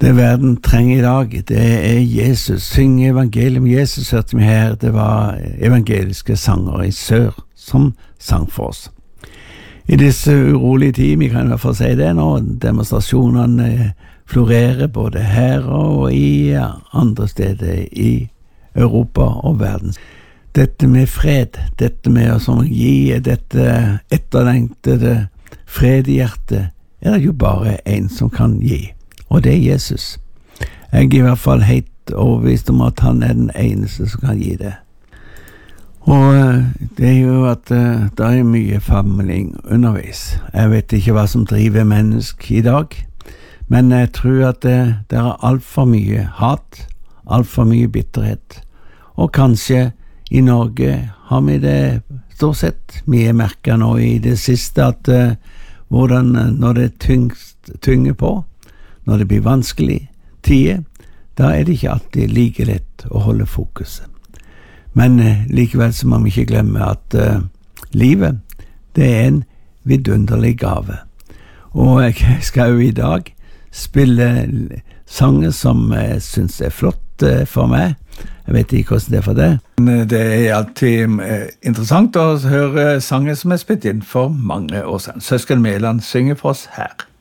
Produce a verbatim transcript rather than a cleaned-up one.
Det verden trenger i dag, det er Jesus. Synge evangelium Jesus, hørte vi her. Det var evangeliske sanger i sør som sang for oss. I disse urolige tider, vi kan i hvert fall si det nå, demonstrasjonene florerer både her og i andre steder i Europa og verden. Dette med fred, dette med å gi, dette etterlengtede fred i hjertet, er det jo bare en som kan gi. Og det er Jesus. Jeg er i hvert fall helt overbevist om at han er den eneste som kan gi det. Og det er jo at uh, det er mye famling underveis. Jeg vet ikke hva som driver mennesker i dag, men jeg tror at det, det er alt for mye hat, alt for mye bitterhet. Og kanskje i Norge har vi det stort sett. Vi er merket nå i det siste at uh, hvordan når det tyngst, tynger på, når det blir vanskelig tider, da er det ikke alltid like lett å holde fokuset. Men eh, likevel så må vi ikke glemme at eh, livet, det er en vidunderlig gave. Og jeg skal jo i dag spille sanger som jeg synes er flott eh, for meg. Jeg vet ikke hvordan det er for det. Men det er alltid eh, interessant å høre sanger som er spilt inn for mange år siden. Søsken Mæland synger for oss her.